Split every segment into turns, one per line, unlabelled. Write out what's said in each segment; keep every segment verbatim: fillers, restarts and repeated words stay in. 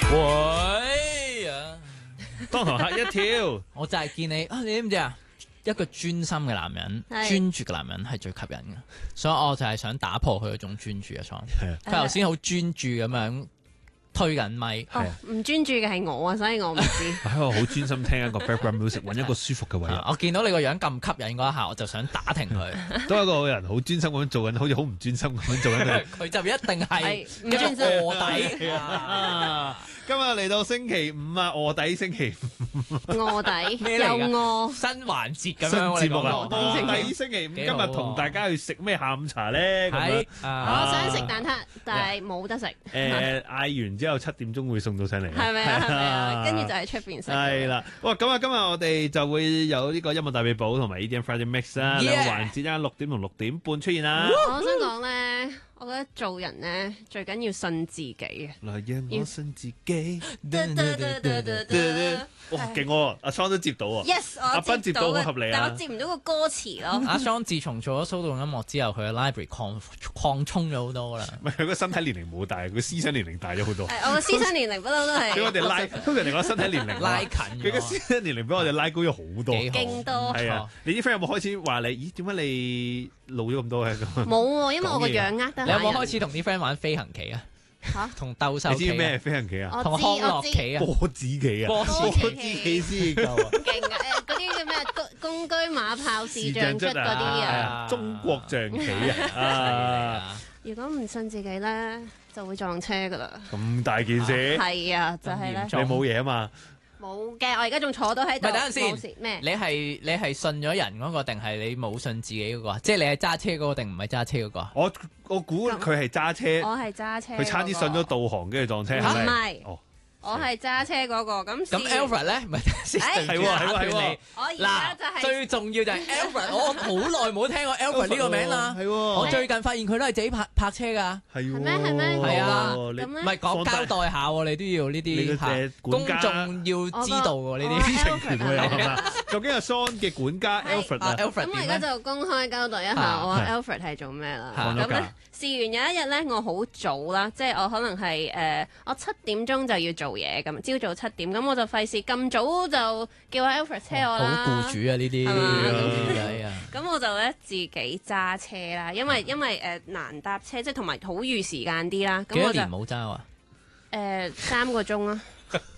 喂啊！
當堂嚇一跳。
我就係見你啊！你知唔知啊？一個專心嘅男人，
係
專注嘅男人係最吸引嘅，所以我就係想打破佢嗰種專注嘅狀態。
係
佢頭先好專注咁樣推緊咪，
哦，唔專注嘅係我啊，所以我唔知。
喺度好專心聽一個 background music，揾一個舒服嘅位。
啊我見到你個樣咁吸引嗰一下，我就想打停佢。
當一個人好專心咁樣做緊，好似好唔專心咁樣做緊佢。
佢就一定係
係唔
一個
專心
臥底。
啊今日嚟到星期五啊，臥底星期五
臥底
咩嚟㗎
又餓，
新環節咁
新
樣我哋
節目啊，
講到
臥底星期五，今
幾好喎
日同大家去食咩下午茶咧？咁樣
係啊
我想食蛋撻，但係冇得食，
誒嗌完之後七點鐘會送到上嚟。
係咪啊？係咪啊？跟住就喺出邊食。
係啦，哇！咁啊，今日我哋就會有呢個音樂大秘寶同埋 E D M Friday Mix 啦，
Yeah
兩個環節啦，六點同六點半出現啦。
我想講咧，我覺得做人咧最緊要信自己啊！
來讓我信自己。
得得得得得得
哇，勁喎！阿昌都接到喎。
Yes，
阿
我
斌接到好
嘅
合理啊
但我接唔到個歌詞咯。
阿桑自從做咗騷動音樂之後，佢嘅 library 擴擴充咗好多啦。
唔係佢個身體年齡冇大，佢思想年齡大咗好多。
係我嘅思想年齡不嬲都係
俾我哋拉，通常嚟講身體年齡
拉近
佢嘅思想年齡俾我哋拉高咗好多。
幾好
勁多
係啊，你啲 friend 有冇開始話你？咦，點解你老咗咁多嘅咁？
冇喎，因為我個樣呃得
你有冇
下人
開始同啲 friend 玩飛行棋啊？
嚇？
同鬥獸棋啊
你知咩飛行棋啊？
我知
同康樂
我知
棋啊？
波子棋啊！
波
子棋
波子棋先夠啊！
勁啊！誒嗰啲叫咩公公車馬炮士象卒嗰啲
係
啊！
啊，中國象棋啊！啊，
啊！
如果唔信自己咧，就會撞車噶啦。
咁大件事，
係啊，就係咧
咁嚴，重
你冇嘢啊嘛？
冇嘅。我而家仲坐到喺度。
咪等陣先
冇事咩？
你係你係信咗人嗰個，定係你冇信自己嗰個啊？即係你係揸車嗰個，定唔係揸車嗰個啊？
我我估佢係揸車，
我係揸車嗰個。
佢差啲信咗導航，跟住撞車，
唔
係咪？
係
哦，
我係揸車嗰個。咁
咁
試
Alfred 咧，咪先
哎
對住
係喎係喎
打斷
係喎
你。
我而家就
嗱，
係
最重要就係 Alfred，我好耐冇聽過 Alfred 呢個名啦。
係喎，
我最近發現佢都係自己泊泊車㗎。
係喎，
係咩係咩
係啊
你
咁咧
唔係講交代下喎，你都要呢
你個
啲嚇
誒管
公
家
眾要知道喎呢
我
啲。
知情權喎有係嘛？究竟阿 Son 嘅管家
係
Alfred
啊
啊，
Alfred
咁我而
點咧？
家就公開交代一下
啊
我
係
Alfred 係做咩啦。
放
咗假
咁咧試完有一日咧，我好早啦，即係我可能係誒、呃我七點鐘就要做嘢咁，朝早七點，咁我就費事咁早就叫阿 Alfred 車我
好
啦。
僱主啊呢啲
係嘛
女仔啊！
咁我就咧自己揸車啦，因為因為誒、呃、難搭車，即係同埋好預時間啲啦。咁我就
幾多年冇揸啊？
誒三個鐘啦。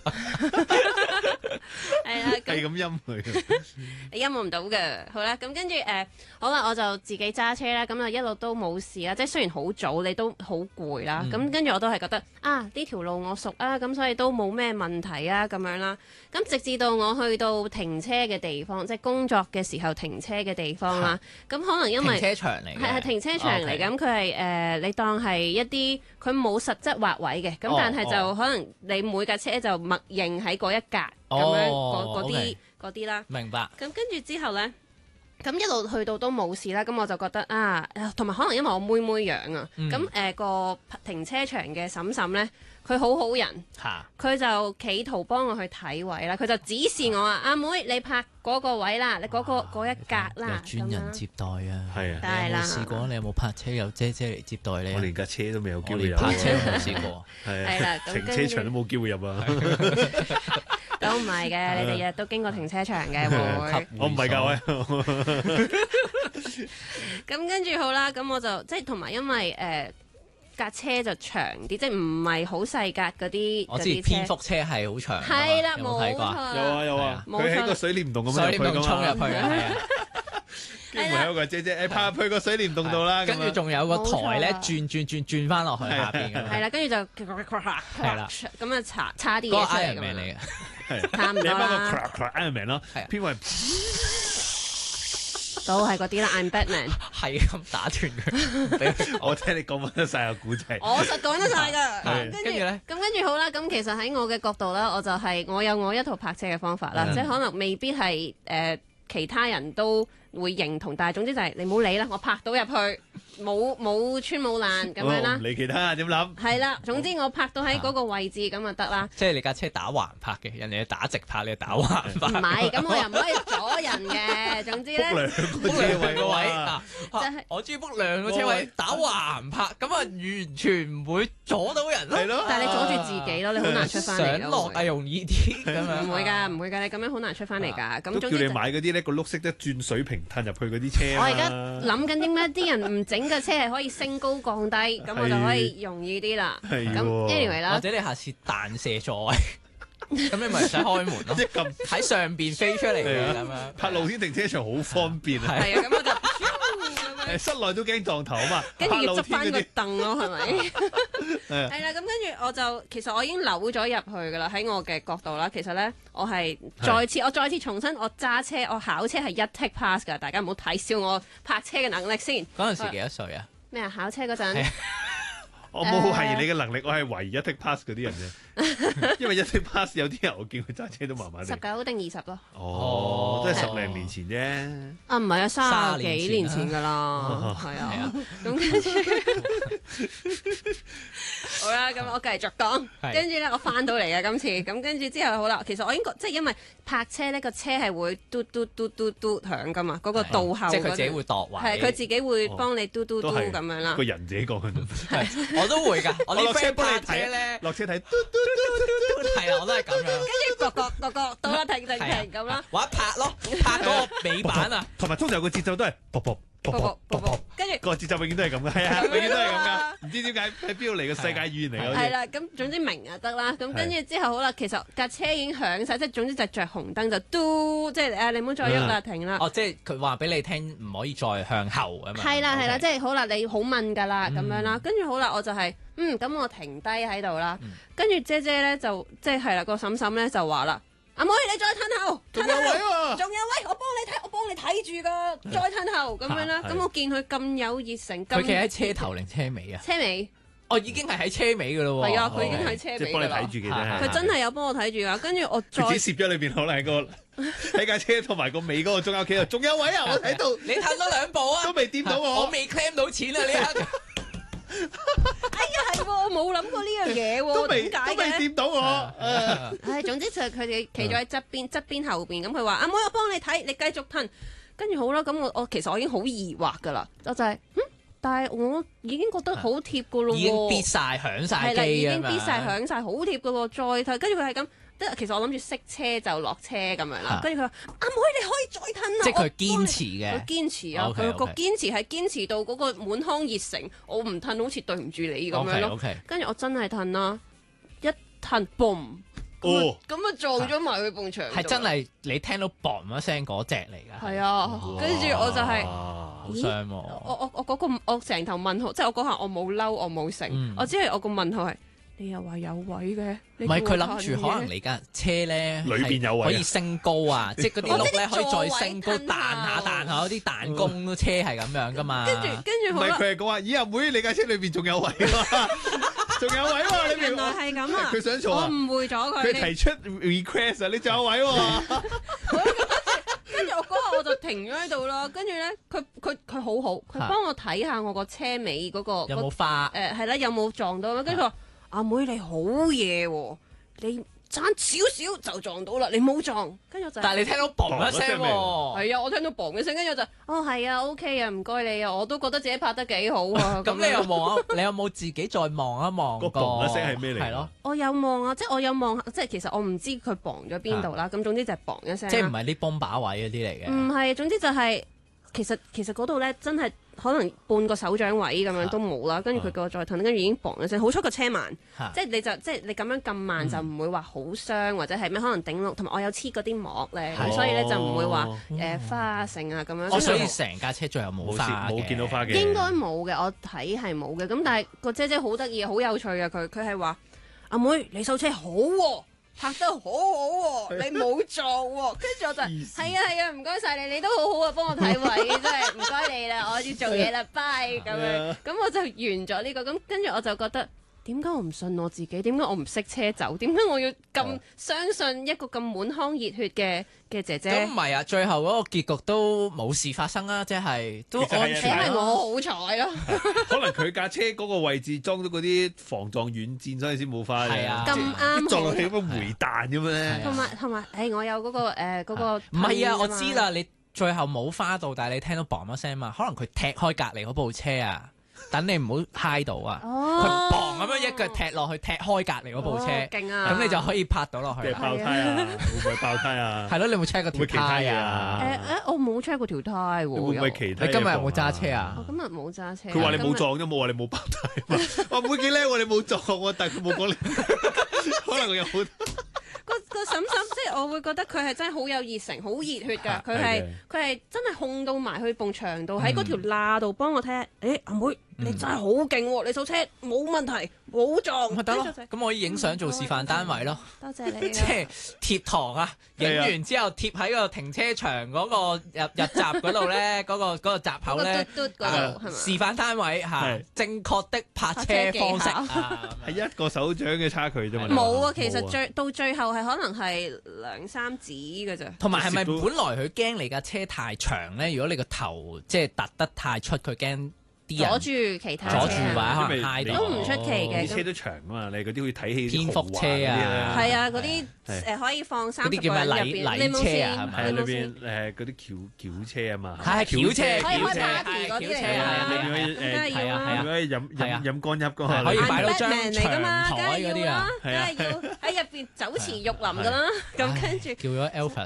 係啦，咁
係咁陰佢。
你音唔到嘅，好啦，咁跟住誒，好啦，我就自己揸車啦，咁就一路都冇事啦，即係雖然好早，你都好攰啦，咁、跟住我都係覺得啊，呢條路我熟啊，咁所以都冇咩問題啊，咁樣啦，咁直至到我去到停車嘅地方，即係工作嘅時候停車嘅地方啦，咁可能因為
停車場嚟嘅，
係係停車場嚟，
OK
咁佢係誒你當係一啲佢冇實質劃位嘅，咁、
哦
但係就
哦
可能你每架車就默認喺嗰一格咁樣
哦
嗰嗰啲
OK
嗰啲啦。
明白。
咁跟住之後呢，咁一路去到都冇事啦。咁我就覺得啊，同埋可能因為我妹妹樣啊，
嗯
咁誒個停車場嘅嬸嬸呢，佢好好人，
嚇
佢就企圖幫我去睇位啦。佢就指示我啊，阿妹你拍嗰個位啦，你嗰、個嗰一格
有
啦，
專人接待啊！
係啊，
係啦
你有冇試過？你有冇泊車有姐姐嚟接待你啊？
我連架車都未有機
我
會入，
連泊車都冇試過。
係
係啦
啊，
咁
停車場都冇機會入啊！
都唔係嘅，你哋日日都經過停車場嘅會。
我唔係㗎喂，
咁跟住好啦，咁我就即係同埋因為誒架、車就長啲，即係唔係好細格嗰啲
我知
嗰啲車
蝙蝠車係好長㗎嘛。
係啦，
有冇睇過啊？
冇錯
有啊有啊，
冇錯
佢喺個水簾洞咁樣
所以
入去㗎
你唔衝入
嘛，
去啊，係啊。
跟住門口有個姐姐，誒拍入去個水簾洞度啦，
跟住
咁樣
仲有個台咧，
冇錯
轉轉轉轉翻落去下邊嘅。
係啦，跟住就係
啦
咁啊差差啲
嗰個
嘢出
Iron
嚟
Man 嚟
咁樣，
嘅。
係
差唔多
你啱啱個
啦，
crack crack Iron Man 咯
係啊，
邊位
都係嗰啲啦，I'm Batman，
係咁打斷佢，俾佢講
我聽你講翻得晒個古仔，
我實講得晒㗎。
係
跟住
跟住咧
咁跟住好啦，咁其實喺我嘅角度咧，我就係我有我一套泊車嘅方法啦，
嗯
即係可能未必係誒其他人都會認同，但係總之就係你唔好理啦，我拍到入去冇冇穿冇爛咁樣啦
我唔。理其他點諗。
係啦，總之我拍到喺嗰個位置咁就得啦。
即係你架車打橫拍嘅，人哋係打直拍，你係打橫
唔
拍。
係，咁我又唔可以阻人嘅。總之咧，
book 兩個車位
個位
啊！
啊，
就係
我中意 book 兩個車位打橫拍，咁啊完全唔會阻到人咯。
係咯
但係你阻住自己咯，你好難出翻嚟
上落係容易啲咁樣。
唔會㗎，唔會㗎，你咁樣好難出翻嚟㗎。咁
都叫你
總之就
買嗰啲咧，個碌識得轉水平褪入去嗰啲車啊
我而家諗緊點解啲人唔整架車係可以升高降低，咁我就可以容易啲啦。咁
係喎
anyway
或
啦，
者你下次彈射座位，咁你咪唔使開門咯，
一撳
喺上邊飛出嚟嘅咁樣。
拍露天停車場好方便啊！
係啊，咁我就
誒室內都驚撞頭啊嘛，
跟住要
拍露
執翻個
天嗰啲
凳咯，係咪？
誒
係啦，咁跟住我就其實我已經扭咗入去噶啦，喺我嘅角度啦。其實咧，我係再次我再次重申，我揸車我考車係一 take pass 㗎，大家唔好睇小我泊車嘅能力先。
嗰陣時幾多歲啊？
咩啊？考車嗰陣
係。
我冇懷疑你嘅能力，我係唯一 take pass 嗰啲人啫。因為一 take pass 有啲人我見佢揸車都麻麻
十
地。
九定二十咯。
哦，都係十
哦
零年前啫。
啊，唔係啊，三
卅
十幾
年前
年前㗎啦，
哦
係
係
啊
啊。
咁跟住，好啦，咁我繼續講。
係
跟住咧，我翻到嚟嘅今次，咁跟住之後好啦。其實我應該即係因為泊車呢個車係會嘟嘟嘟嘟嘟響㗎嘛，嗰個倒後嗰
即係佢自己
度
會度位。
係佢自己會幫你嘟嘟嘟
都係
咁樣啦
個。人自己講嘅啫。
係我都會㗎。我啲
我落車
friend
幫你
泊車
睇
咧，
落車睇，
係啊，我都係咁樣。
跟住各各各各到啦，停停
係啊
停咁啦。
或者拍咯，拍嗰個尾板啊。
同埋通常個節奏都係卜卜卜卜卜卜，
跟住
個節奏永遠都係咁嘅，係啊，
咁樣
永遠都係咁
啊
噶。唔知點解喺邊度嚟嘅世界語言嚟嘅好似。
係啦，咁總之明就得啦。咁跟住之後好啦，其實架車已經響晒，即係總之就着紅燈就嘟，即係誒你唔好再喐啦，停啦。
哦，即係佢話俾你聽，唔可以再向後啊嘛。
係啦係啦，
OK
即係好啦，你好問㗎啦咁
嗯
樣啦。跟住好啦，我就係嗯咁我停低喺度啦
嗯。
跟住姐姐咧就即係係啦，個嬸嬸咧就話啦：阿妹你再褪後，
仲有位
褪後。
喎。
仲有喂，我幫你睇，我幫你睇住噶，再褪後咁樣啦。
係
咁我見佢咁有熱誠，
佢企喺
咁
車頭定車尾啊？
車尾，
哦，已經係喺車尾噶咯喎。
係啊，佢已經喺
係
車
即係幫你
尾㗎啦
睇住嘅啫。
係
佢真係有幫我睇住噶。跟住我再
佢自己攝咗裏邊，可能喺個喺架車同埋個尾嗰個中間企度，仲有位啊！我睇到
你褪多兩步啊！
都未掂到我
我未 claim 到錢啊！呢一刻
哎呀係喎，我冇諗過呢樣嘢
都
喎，
未
點解
都未
嘅？
掂到我。誒
唉，總之就係佢哋企咗喺側邊，側邊後邊咁。佢話：阿妹，我幫你睇，你繼續褪。跟住好啦，咁我我其實我已經好疑惑噶啦，我就係嗯，但係我已經覺得好貼噶咯
已經
喎，
必晒響晒
係啦，已
機啊嘛。
經必晒響晒，好貼噶喎，再睇。跟住佢係咁，即係其實我諗住熄車就落車咁樣啦。
嚇
跟住佢話：阿妹，你可以再褪啊！
即係佢
我幫
堅
你
持嘅
佢。堅持啊！
OK，
佢個
OK
堅持係堅持到嗰個滿腔熱誠，我唔褪好似對唔住你咁樣
OK
咯。
OK。
跟住我真係褪啦，一褪 boom，咁
哦
啊咁啊撞咗埋去埲牆度。
係真係你聽到嘣一聲嗰只嚟㗎。
係啊，跟住我就係、
哇
好傷喎。
我我我嗰、個我成頭問號，即係我嗰下我冇嬲，我冇成，
嗯
我只係我個問號係你又話有位嘅，唔
唔係佢諗住可能你架車咧
裏邊有位啊
係可以升高啊，即係嗰啲碌咧可以再升高，
我知啲座位
彈下彈下嗰啲彈弓都車係咁樣噶嘛。
跟住跟住
唔係
好啦，
佢係講話，咦阿妹你架車裏邊仲有位喎，仲有位喎，你
原
明
來係咁啊！
佢想做啊
我誤會咗佢
佢
哋。
提出 request 啊，你仲有位喎。
跟住我嗰下我就停咗喺度啦。跟住咧，佢佢佢好好，佢
嚇
幫我睇下我個車尾嗰、個
有冇花？
誒係啦，有冇撞到？跟住佢話：阿妹你好嘢喎，你爭少少就撞到啦，你冇撞。跟住我就
但係你聽到嘣一聲
嘣一聲
喎。
係啊，我聽到嘣嘅聲，跟住我就哦係啊，OK 啊，唔該你啊，我都覺得自己拍得幾好啊。
咁你
樣
有望啊？你有冇自己再望一望
個嘣一聲係咩嚟㗎
係咯，
我有望啊，即係我有望，即係其實我唔知佢嘣咗邊度啦。咁總之就係嘣一聲啦。
即係唔係啲泵把位嗰啲嚟嘅？
唔係，總之就係、其實其實嗰度咧真係可能半個手掌位咁樣
啊
都冇啦。跟住佢叫我再褪，跟住已經嘣一聲。好彩個車慢，
嚇
即係你就即係你咁樣咁慢就唔會話好傷或者係咩可能頂到，同埋我有黐嗰啲膜咧，咁
係
所以咧就唔會話
哦
誒花剩啊咁樣。
哦，所以
跟住
成架車最後冇
冇
花嘅
冇見到花嘅。
應該冇嘅，我睇係冇嘅。咁但係個姐姐好得意，好有趣嘅佢，佢係話：阿妹你手車好喎、拍得好好喎，你冇撞喎。跟住我就
黐線
係啊係啊，唔該晒你，你都好好啊，幫我睇位，真係唔該你啦，我要做嘢啦，拜咁樣。咁我就完咗呢個，咁跟住我就覺得點解我唔信我自己？點解我唔識車走？點解我要咁相信一個咁滿腔熱血嘅嘅姐姐？
咁唔係啊，最後嗰個結局都冇事發生啦，即係都
其實係啊
安全啦。
因為我好彩咯，
可能佢架車嗰個位置裝咗嗰啲防撞軟墊，所以先冇花嘅。
係啊
咁啱好
撞落去咁樣回彈咁樣咧。
同埋同埋，誒我有嗰個誒嗰個
唔係啊，
噴㗎嘛
我知啦，你最後冇花到，但係你聽到砰一聲嘛，可能佢踢開隔離嗰部車啊，等你唔好揩到啊，佢
哦，
砰咁樣一腳踢落去，踢開隔離嗰部車，
哦勁啊！
咁你就可以拍到落去啦。
即係爆胎啊！會唔會爆胎啊？
係咯，你有冇 check 過條
會其他
胎
嘢啊
啊？
誒誒，我冇 check 過條胎喎。
會唔會
又
其他嘢
你今日有冇
放
揸車啊
我？今日冇揸車。
佢話你冇
今日
撞啫，冇話你冇爆胎嘛。我妹幾叻喎，你冇撞喎，但係佢冇講你。可能佢有好
個個嬸嬸，即係我會覺得佢係真係好有熱誠，好熱血㗎。佢
係
係
嘅
佢係真係控到埋去埲牆度，喺嗰條罅度幫我睇下。誒阿妹，你真係好勁喎！你數車冇問題，冇撞。
咪得咯
跟住就，
咁我以影相做示範單位咯。
多謝你
即
啊。
係貼堂啊，影
係啊
完之後貼喺個停車場嗰個入入閘嗰度咧，嗰個嗰個閘口
嗰
咧，
個嘟嘟嗰度係
示
咪？
範單位嚇
係，
正確的泊車方式啊，
係一個手掌嘅差距啫嘛。
冇啊，其
冇
實最到最後係可能係兩三指嘅啫。
同埋係咪
直到
本來佢驚你架車太長咧？如果你個頭即係突得太出，佢驚啲
阻
人
住其他
阻住
車啊
或者可能
因為
揩到，
都唔出奇嘅
啲車都長啊嘛，你嗰啲會睇戲
蝙蝠車啊
係啊，嗰啲
係
誒可以放三十
嗰啲叫咩
個人入邊，
禮
你冇
禮車啊係咪
係裏
試你冇試
邊誒嗰啲轎轎車啊嘛，
係轎車，
可以開
轎車
party 嗰啲嚟㗎
係啊
裏邊可以
咁梗係
誒，
要啦
係啊係啊。
如果飲
係啊
飲飲乾邑噶
係
嘛，
可以擺到
I'm
張
Batman 嚟㗎嘛，
長
梗係要啦
台嗰啲啊，
梗係要喺入邊酒池肉林㗎啦。咁跟住。
叫咗 Alpha